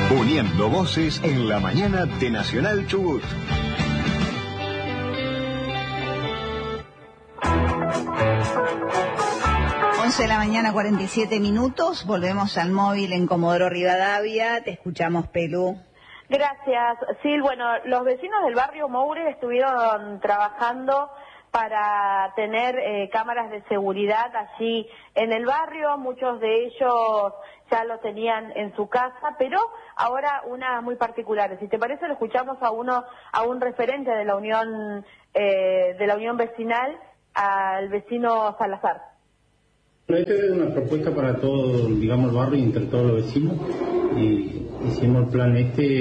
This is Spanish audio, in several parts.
Uniendo voces en la mañana de Nacional Chubut. De la mañana, 47 minutos. Volvemos al móvil en Comodoro Rivadavia. Te escuchamos, Pelú. Gracias, Sil. Bueno, los vecinos del barrio Moure estuvieron trabajando para tener cámaras de seguridad allí en el barrio. Muchos de ellos ya lo tenían en su casa, pero ahora una muy particular. Si te parece, lo escuchamos a un referente de la unión vecinal, al vecino Salazar. Esta es una propuesta para todo, digamos, el barrio y entre todos los vecinos. Y hicimos el plan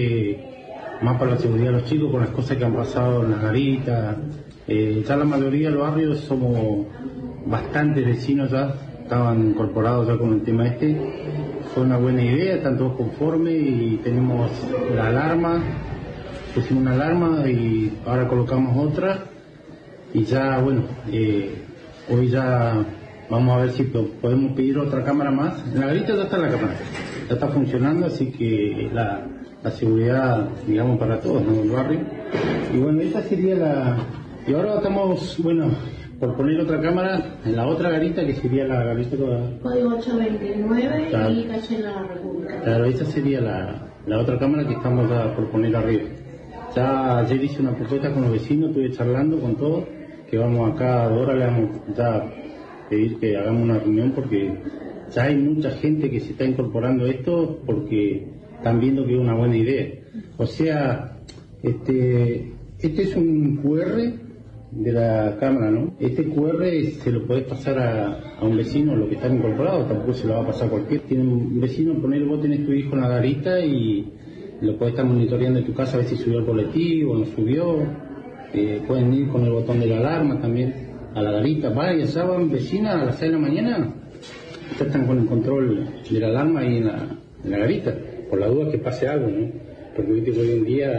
más para la seguridad de los chicos, con las cosas que han pasado en las garitas. Ya la mayoría del barrio somos bastantes vecinos, ya estaban incorporados ya con el tema Fue una buena idea, están todos conformes y tenemos la alarma, pusimos una alarma y ahora colocamos otra. Y ya, bueno, hoy ya... Vamos a ver si podemos pedir otra cámara más. En la garita ya está la cámara, ya está funcionando, así que la seguridad, digamos, para todos, ¿no? El barrio. Y bueno, esta sería Y ahora estamos, bueno, por poner otra cámara en la otra garita, que sería la garita... Código 829, claro. Y calle La República. Claro, esa sería la otra cámara que estamos ya por poner arriba. Ya ayer hice una propuesta con los vecinos, estuve charlando con todos, que vamos acá, ahora le vamos ya pedir que hagamos una reunión porque ya hay mucha gente que se está incorporando a esto porque están viendo que es una buena idea. O sea, este es un QR de la cámara, ¿no? Este QR se lo podés pasar a un vecino, lo que están incorporados, tampoco se lo va a pasar a cualquier. Tiene un vecino, poner vos tenés tu hijo en la garita y lo podés estar monitoreando en tu casa a ver si subió el colectivo o no subió. Pueden ir con el botón de la alarma también a la garita, ya van vecinas a las 6 de la mañana, ya están con el control de la alarma ahí en la garita, por la duda que pase algo, ¿no? Porque viste que hoy en día...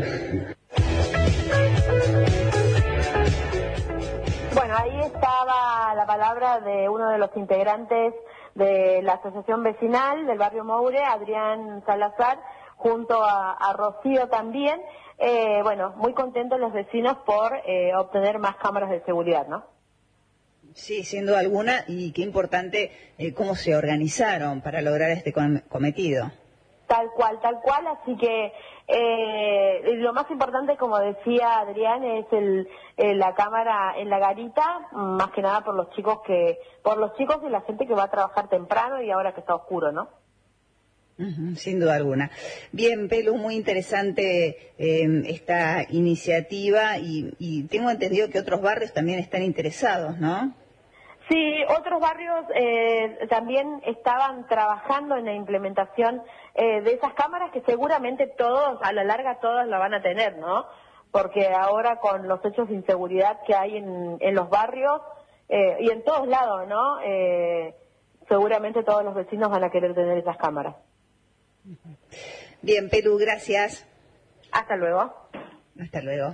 Bueno, ahí estaba la palabra de uno de los integrantes de la asociación vecinal del barrio Moure, Adrián Salazar, junto a Rocío también. Bueno, muy contentos los vecinos por obtener más cámaras de seguridad, ¿no? Sí, sin duda alguna, y qué importante cómo se organizaron para lograr este cometido. Tal cual, así que lo más importante, como decía Adrián, es la cámara en la garita, más que nada por los chicos y la gente que va a trabajar temprano y ahora que está oscuro, ¿no? Sin duda alguna. Bien, Pelu, muy interesante esta iniciativa y tengo entendido que otros barrios también están interesados, ¿no? Sí, otros barrios también estaban trabajando en la implementación de esas cámaras que seguramente todos, a la larga todos la van a tener, ¿no? Porque ahora con los hechos de inseguridad que hay en los barrios y en todos lados, ¿no? Seguramente todos los vecinos van a querer tener esas cámaras. Bien, Pelu, gracias. Hasta luego. Hasta luego.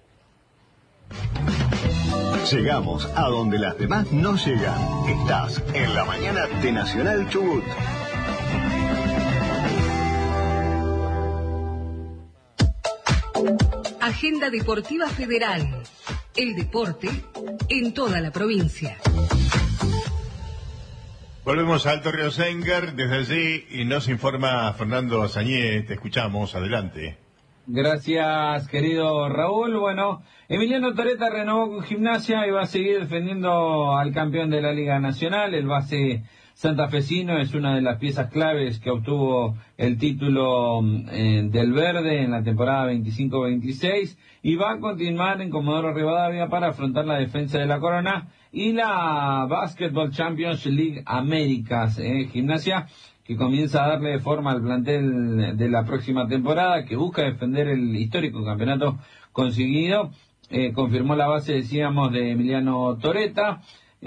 Llegamos a donde las demás no llegan. Estás en la mañana de Nacional Chubut. Agenda Deportiva Federal. El deporte en toda la provincia. Volvemos a Alto Río Sengar, desde allí, y nos informa Fernando Azañé. Te escuchamos, adelante. Gracias, querido Raúl. Bueno, Emiliano Toreta renovó con Gimnasia y va a seguir defendiendo al campeón de la Liga Nacional. El base santafesino es una de las piezas claves que obtuvo el título del verde en la temporada 25-26 y va a continuar en Comodoro Rivadavia para afrontar la defensa de la corona y la Basketball Champions League Américas. Gimnasia que comienza a darle forma al plantel de la próxima temporada, que busca defender el histórico campeonato conseguido. Confirmó la base, decíamos, de Emiliano Toreta,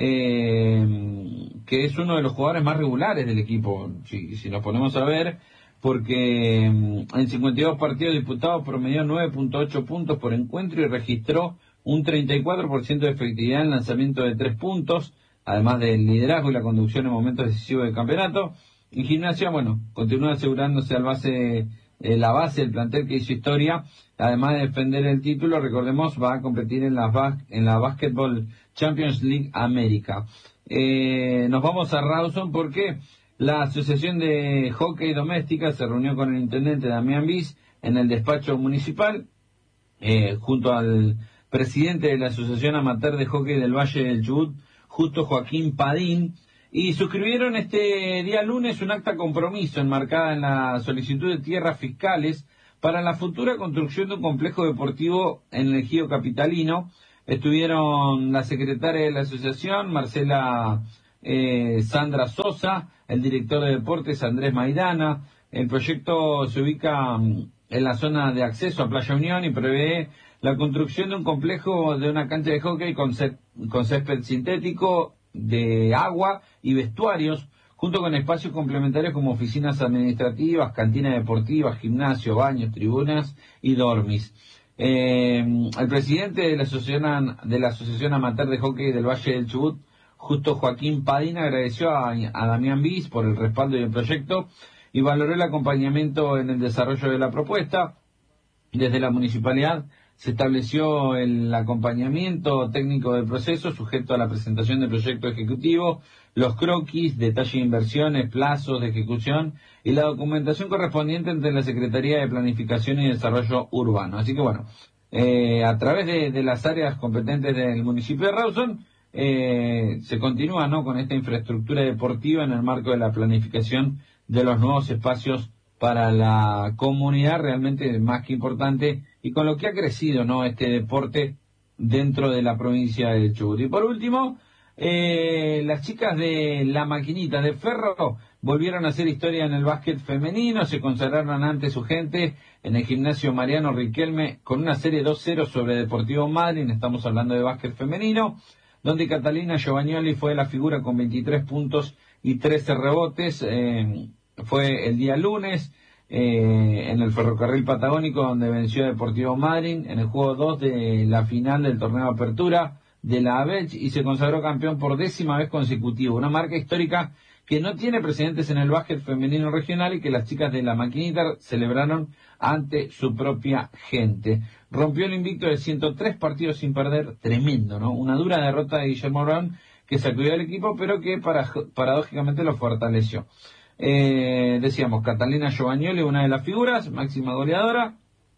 que es uno de los jugadores más regulares del equipo, si nos ponemos a ver, porque en 52 partidos disputados promedió 9.8 puntos por encuentro y registró un 34% de efectividad en lanzamiento de 3 puntos, además del liderazgo y la conducción en momentos decisivos del campeonato. En Gimnasia, bueno, continúa asegurándose al base la base del plantel que hizo historia, además de defender el título, recordemos, va a competir en la Basketball Champions League América. Nos vamos a Rawson porque la Asociación de Hockey Doméstica se reunió con el intendente Damián Bis en el despacho municipal, junto al presidente de la Asociación Amateur de Hockey del Valle del Chubut, justo Joaquín Padín, y suscribieron este día lunes un acta compromiso enmarcada en la solicitud de tierras fiscales para la futura construcción de un complejo deportivo en el ejido capitalino. Estuvieron la secretaria de la asociación, Marcela Sandra Sosa, el director de deportes, Andrés Maidana. El proyecto se ubica en la zona de acceso a Playa Unión y prevé la construcción de un complejo de una cancha de hockey con césped sintético, de agua y vestuarios, junto con espacios complementarios como oficinas administrativas, cantinas deportivas, gimnasio, baños, tribunas y dormis. El presidente de la Asociación Amateur de Hockey del Valle del Chubut, justo Joaquín Padín, agradeció a Damián Bis por el respaldo del proyecto y valoró el acompañamiento en el desarrollo de la propuesta. Desde la municipalidad se estableció el acompañamiento técnico del proceso, sujeto a la presentación del proyecto ejecutivo, los croquis, detalle de inversiones, plazos de ejecución y la documentación correspondiente entre la Secretaría de Planificación y Desarrollo Urbano. Así que bueno, a través de las áreas competentes del municipio de Rawson, se continúa, ¿no?, con esta infraestructura deportiva en el marco de la planificación de los nuevos espacios para la comunidad, realmente más que importante, y con lo que ha crecido, ¿no?, este deporte dentro de la provincia de Chubut. Y por último, las chicas de La Maquinita de Ferro volvieron a hacer historia en el básquet femenino, se consagraron ante su gente en el gimnasio Mariano Riquelme con una serie 2-0 sobre Deportivo Madryn. Estamos hablando de básquet femenino, donde Catalina Giovagnoli fue la figura con 23 puntos y 13 rebotes. Fue el día lunes en el Ferrocarril Patagónico, donde venció a Deportivo Madryn en el juego 2 de la final del torneo de apertura de la ABECH y se consagró campeón por 10ª vez consecutiva, una marca histórica que no tiene precedentes en el básquet femenino regional y que las chicas de La Maquinita celebraron ante su propia gente. Rompió el invicto de 103 partidos sin perder, tremendo, ¿no? Una dura derrota de Guillermo Brown que sacudió al equipo, pero que paradójicamente lo fortaleció. Decíamos, Catalina Giovagnoli, una de las figuras, máxima goleadora,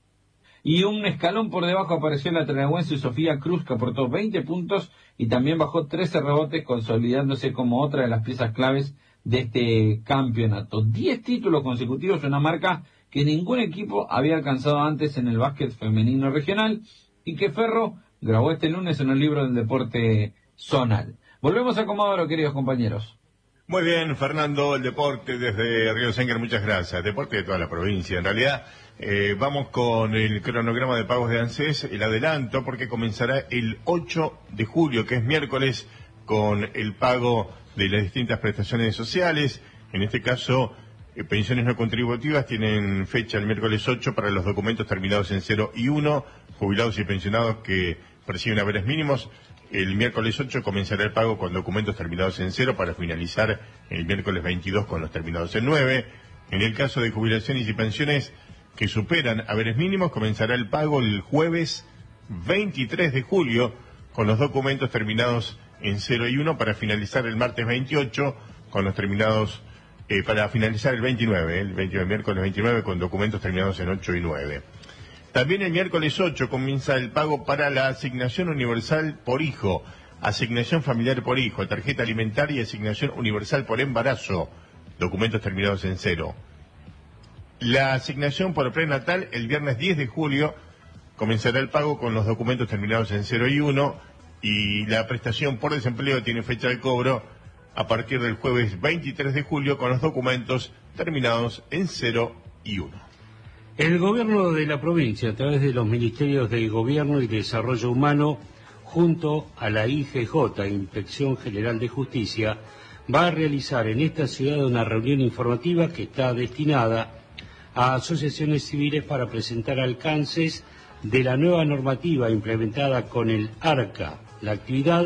y un escalón por debajo apareció la trinagüense Sofía Cruz, que aportó 20 puntos y también bajó 13 rebotes, consolidándose como otra de las piezas claves de este campeonato. 10 títulos consecutivos, una marca que ningún equipo había alcanzado antes en el básquet femenino regional y que Ferro grabó este lunes en el libro del deporte zonal. Volvemos a Comodoro, queridos compañeros. Muy bien, Fernando, el deporte desde Río Sengar, muchas gracias. Deporte de toda la provincia, en realidad. Vamos con el cronograma de pagos de ANSES, el adelanto, porque comenzará el 8 de julio, que es miércoles, con el pago de las distintas prestaciones sociales. En este caso, pensiones no contributivas tienen fecha el miércoles 8 para los documentos terminados en 0 y 1, jubilados y pensionados que perciben haberes mínimos. El miércoles 8 comenzará el pago con documentos terminados en 0 para finalizar el miércoles 22 con los terminados en 9. En el caso de jubilaciones y pensiones que superan haberes mínimos, comenzará el pago el jueves 23 de julio con los documentos terminados en 0 y 1 para finalizar el martes 28 con los terminados, para finalizar el 29, el miércoles 29 con documentos terminados en 8 y 9. También el miércoles 8 comienza el pago para la asignación universal por hijo, asignación familiar por hijo, tarjeta alimentaria y asignación universal por embarazo, documentos terminados en 0. La asignación por prenatal el viernes 10 de julio comenzará el pago con los documentos terminados en 0 y 1 y la prestación por desempleo tiene fecha de cobro a partir del jueves 23 de julio con los documentos terminados en 0 y 1. El gobierno de la provincia, a través de los Ministerios de Gobierno y Desarrollo Humano, junto a la IGJ, Inspección General de Justicia, va a realizar en esta ciudad una reunión informativa que está destinada a asociaciones civiles para presentar alcances de la nueva normativa implementada con el ARCA. La actividad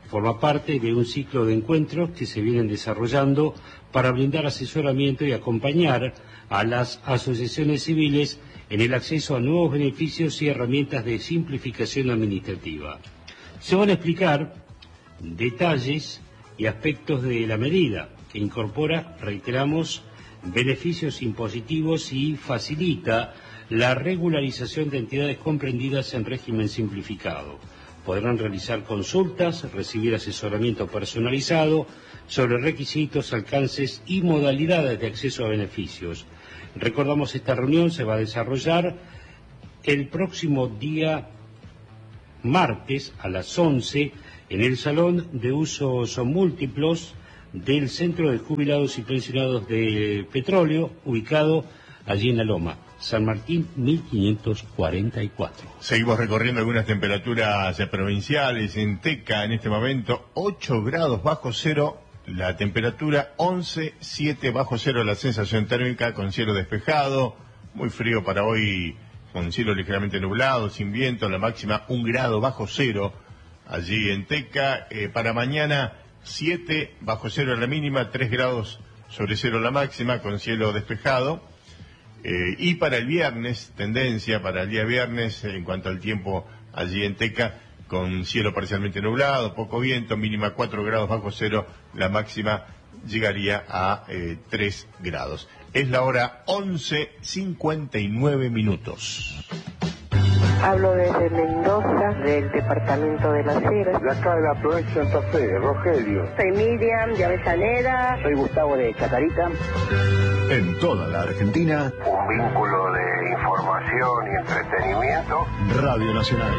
Forma parte de un ciclo de encuentros que se vienen desarrollando para brindar asesoramiento y acompañar a las asociaciones civiles en el acceso a nuevos beneficios y herramientas de simplificación administrativa. Se van a explicar detalles y aspectos de la medida, que incorpora, reiteramos, beneficios impositivos y facilita la regularización de entidades comprendidas en régimen simplificado. Podrán realizar consultas, recibir asesoramiento personalizado sobre requisitos, alcances y modalidades de acceso a beneficios. Recordamos, esta reunión se va a desarrollar el próximo día martes a las 11 en el Salón de Usos Múltiplos del Centro de Jubilados y Pensionados de Petróleo, ubicado allí en La Loma, San Martín 1544. Seguimos recorriendo algunas temperaturas provinciales. En Teca, en este momento, 8 grados bajo cero, la temperatura 11,7 bajo cero, la sensación térmica con cielo despejado, muy frío para hoy, con cielo ligeramente nublado, sin viento, la máxima 1 grado bajo cero, allí en Teca. Para mañana, 7 bajo cero la mínima, 3 grados sobre cero la máxima, con cielo despejado. Y para el viernes, tendencia para el día viernes, en cuanto al tiempo allí en Teca, con cielo parcialmente nublado, poco viento, mínima 4 grados bajo cero, la máxima llegaría a 3 grados. Es la hora 11:59 minutos. Hablo desde Mendoza, del departamento de Las Heras. De acá de la provincia de Santa Fe, Rogelio. Soy Miriam de Avellaneda. Soy Gustavo de Chacarita. En toda la Argentina, un vínculo de información y entretenimiento. Radio Nacional.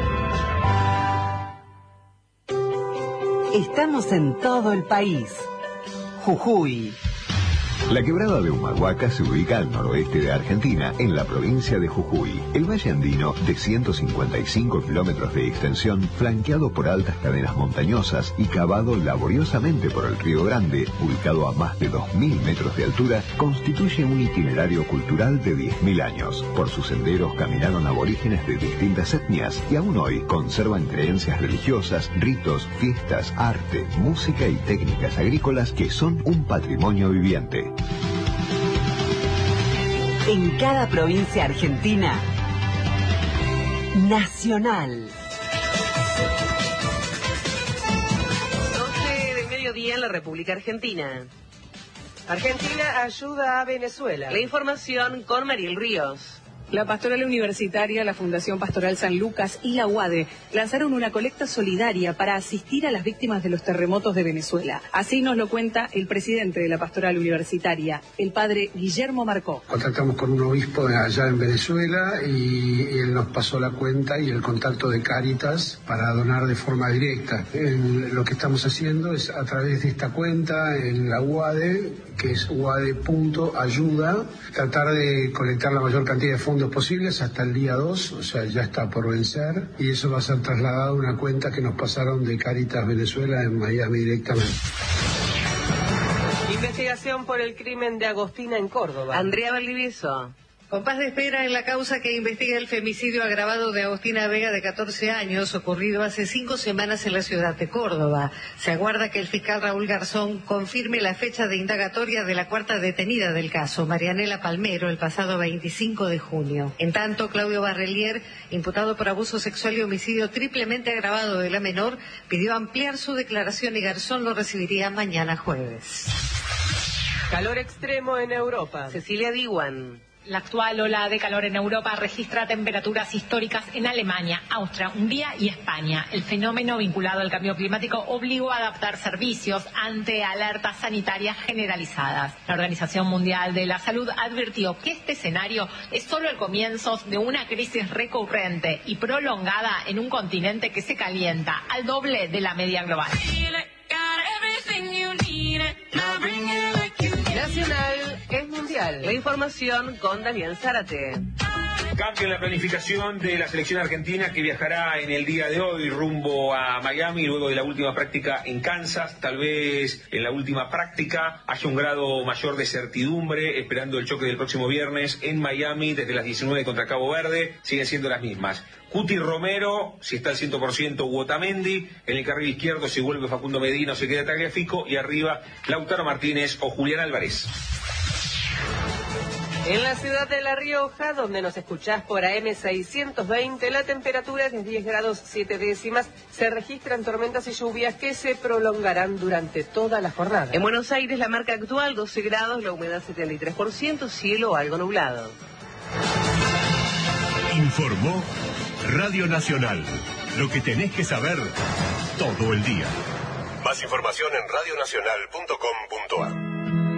Estamos en todo el país. Jujuy. La quebrada de Humahuaca se ubica al noroeste de Argentina, en la provincia de Jujuy. El valle andino, de 155 kilómetros de extensión, flanqueado por altas cadenas montañosas y cavado laboriosamente por el Río Grande, ubicado a más de 2.000 metros de altura, constituye un itinerario cultural de 10.000 años. Por sus senderos caminaron aborígenes de distintas etnias y aún hoy conservan creencias religiosas, ritos, fiestas, arte, música y técnicas agrícolas que son un patrimonio viviente. En cada provincia argentina, Nacional. 12 del mediodía en la República Argentina. Argentina ayuda a Venezuela. La información con Mariel Ríos. La Pastoral Universitaria, la Fundación Pastoral San Lucas y la UADE lanzaron una colecta solidaria para asistir a las víctimas de los terremotos de Venezuela. Así nos lo cuenta el presidente de la Pastoral Universitaria, el padre Guillermo Marcó. Contactamos con un obispo allá en Venezuela y él nos pasó la cuenta y el contacto de Cáritas para donar de forma directa. Lo que estamos haciendo es, a través de esta cuenta en la UADE, que es uade.ayuda, tratar de colectar la mayor cantidad de fondos posibles hasta el día 2, o sea, ya está por vencer, y eso va a ser trasladado a una cuenta que nos pasaron de Cáritas Venezuela en Miami directamente. Investigación por el crimen de Agostina en Córdoba. Andrea Valdivieso. Compás de espera en la causa que investiga el femicidio agravado de Agostina Vega, de 14 años, ocurrido hace 5 semanas en la ciudad de Córdoba. Se aguarda que el fiscal Raúl Garzón confirme la fecha de indagatoria de la cuarta detenida del caso, Marianela Palmero, el pasado 25 de junio. En tanto, Claudio Barrelier, imputado por abuso sexual y homicidio triplemente agravado de la menor, pidió ampliar su declaración y Garzón lo recibiría mañana jueves. Calor extremo en Europa. Cecilia Diwan. La actual ola de calor en Europa registra temperaturas históricas en Alemania, Austria, Hungría y España. El fenómeno vinculado al cambio climático obligó a adaptar servicios ante alertas sanitarias generalizadas. La Organización Mundial de la Salud advirtió que este escenario es solo el comienzo de una crisis recurrente y prolongada en un continente que se calienta al doble de la media global. Nacional es mundial. La información con Damián Zárate. Cambio en la planificación de la selección argentina que viajará en el día de hoy rumbo a Miami luego de la última práctica en Kansas. Tal vez en la última práctica haya un grado mayor de certidumbre esperando el choque del próximo viernes en Miami desde las 19 contra Cabo Verde. Siguen siendo las mismas. Cuti Romero, si está al 100%, Otamendi. En el carril izquierdo, si vuelve Facundo Medina o se queda Tagliafico. Y arriba, Lautaro Martínez o Julián Álvarez. En la ciudad de La Rioja, donde nos escuchás por AM 620, la temperatura es de 10 grados 7 décimas. Se registran tormentas y lluvias que se prolongarán durante toda la jornada. En Buenos Aires, la marca actual 12 grados, la humedad 73%, cielo algo nublado. Informó Radio Nacional. Lo que tenés que saber todo el día. Más información en radionacional.com.ar.